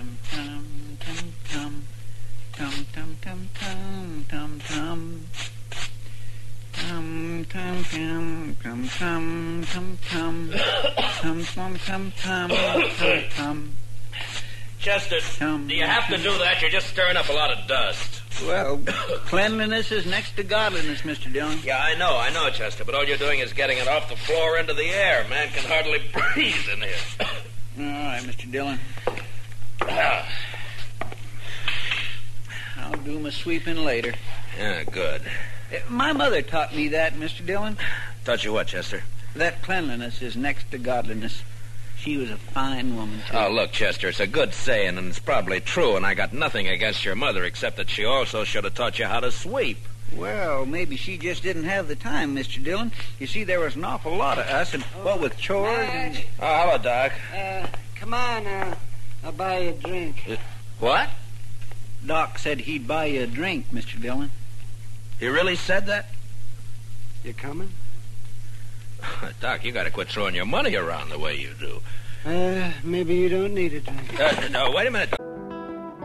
Tum tum tum tum tum tum tum tum tum tum. Tum tum tum tum tum tum tum tum tum tum tum tum. Chester, do you have to do that? You're just stirring up a lot of dust. Well, cleanliness is next to godliness, Mr. Dillon. Yeah, I know, Chester, but all you're doing is getting it off the floor into the air. Man can hardly breathe in here. All right, Mr. Dillon. I'll do my sweeping later. Yeah, good. My mother taught me that, Mr. Dillon. Taught you what, Chester? That cleanliness is next to godliness. She was a fine woman, too. Oh, look, Chester, it's a good saying, and it's probably true, and I got nothing against your mother, except that she also should have taught you how to sweep. Well, maybe she just didn't have the time, Mr. Dillon. You see, there was an awful lot of us, and what with chores and... Oh, hello, Doc. Come on, I'll buy you a drink. What? Doc said he'd buy you a drink, Mr. Dillon. He really said that? You coming? Doc, you got to quit throwing your money around the way you do. Maybe you don't need a drink. No, wait a minute.